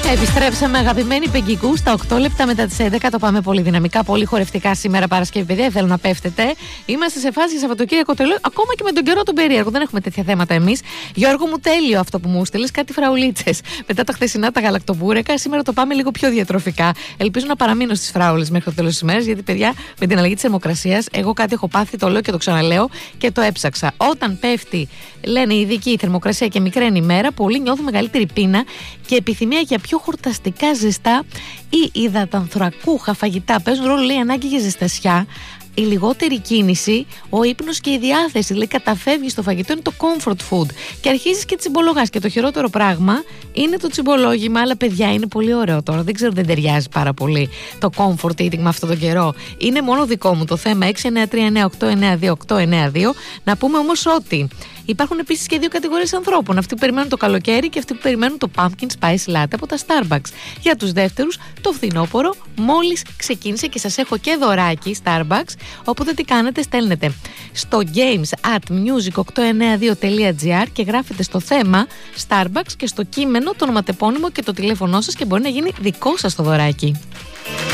Επιστρέψαμε, αγαπημένοι Πεγκικού, στα 8 λεπτά μετά τις 11. Το πάμε πολύ δυναμικά, πολύ χορευτικά σήμερα Παρασκευή. Παιδιά, θέλω να πέφτετε. Είμαστε σε φάση Σαββατοκύριακο τελείω, ακόμα και με τον καιρό τον περίεργο. Δεν έχουμε τέτοια θέματα εμείς. Γιώργο μου, τέλειο αυτό που μου στείλες, κάτι φραουλίτσες. Μετά τα χθεσινά τα γαλακτοβούρεκα, σήμερα το πάμε λίγο πιο διατροφικά. Ελπίζω να παραμείνω στις φράουλες μέχρι το τέλος της ημέρας, γιατί παιδιά, με την αλλαγή της θερμοκρασίας, εγώ κάτι έχω πάθει, το λέω και το ξαναλέω και το έψαξα. Όταν πέφτει, λένε οι ειδικοί, η θερμοκρασία και μικραίνει η μέρα, πολλοί νιώθουν μεγαλύτερη πείνα και επιθυμία για πιο χορταστικά ζεστά ή υδατανθρακούχα φαγητά. Παίζουν ρόλο, λέει, ανάγκη για ζεστασιά, η λιγότερη κίνηση, ο ύπνος και η διάθεση. Λέει, καταφεύγει στο φαγητό, είναι το comfort food. Και αρχίζεις και τσιμπολογάς. Και το χειρότερο πράγμα είναι το τσιμπολόγημα. Αλλά παιδιά, είναι πολύ ωραίο τώρα. Δεν ξέρω, δεν ταιριάζει πάρα πολύ το comfort eating με αυτόν τον καιρό. Είναι μόνο δικό μου το θέμα. 693-9892-892. Να πούμε όμως ότι υπάρχουν επίσης και δύο κατηγορίες ανθρώπων. Αυτοί που περιμένουν το καλοκαίρι και αυτοί που περιμένουν το pumpkin spice latte από τα Starbucks. Για τους δεύτερους, το φθινόπωρο μόλις ξεκίνησε και σας έχω και δωράκι Starbucks. Οπότε τι κάνετε, στέλνετε στο games@music892.gr και γράφετε στο θέμα Starbucks και στο κείμενο το ονοματεπώνυμο και το τηλέφωνό σας και μπορεί να γίνει δικό σας το δωράκι.